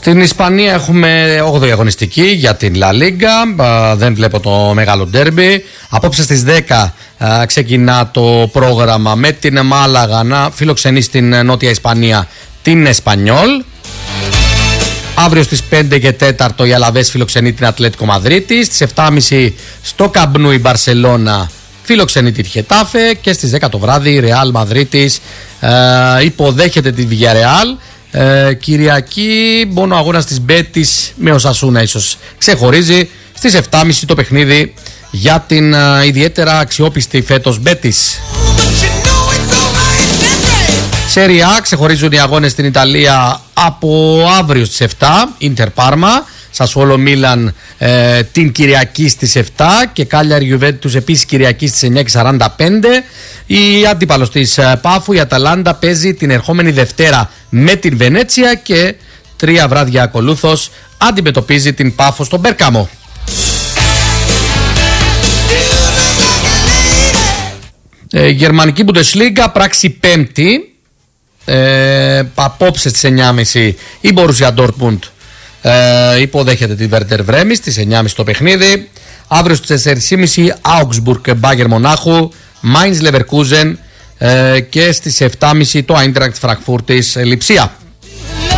Στην Ισπανία έχουμε 8η αγωνιστική για την La Liga. Δεν βλέπω το μεγάλο ντέρμπι. Απόψε στις 10 ξεκινά το πρόγραμμα με την Μάλαγα να φιλοξενεί στην Νότια Ισπανία την Εσπανιόλ. Αύριο στις 5 και 4 η Αλαβές φιλοξενεί την Ατλέτικο Μαδρίτης. Στις 7.30 στο Καμπνού η Μπαρσελόνα φιλοξενεί τη Χετάφε. Και στις 10 το βράδυ η Ρεάλ Μαδρίτης υποδέχεται τη Villarreal. Κυριακή μόνο αγώνας της Μπέτης με Οσασούνα ίσως ξεχωρίζει. Στις 7.30 το παιχνίδι για την ιδιαίτερα αξιόπιστη φέτος Μπέτης. Σέρια A ξεχωρίζουν οι αγώνες στην Ιταλία από αύριο στις 7. Ίντερ Πάρμα, Σασουόλο Μίλαν την Κυριακή στις 7 και Κάλιαρη Γιουβέντους επίσης Κυριακή στις 9:45. Η αντίπαλος της Πάφου, η Αταλάντα, παίζει την ερχόμενη Δευτέρα με την Βενέτσια και 3 βράδια ακολούθως αντιμετωπίζει την Πάφο στον Μπέρκαμο. Γερμανική Bundesliga, πράξη πέμπτη. Απόψε στις 9.30 η Borussia Dortmund υποδέχεται τη Werder Bremen στις 9.30 το παιχνίδι. Αύριο στις 4.30 Augsburg Bayern Μονάχου, Mainz Leverkusen και στις 7.30 το Eintracht Frankfurt της Λειψία.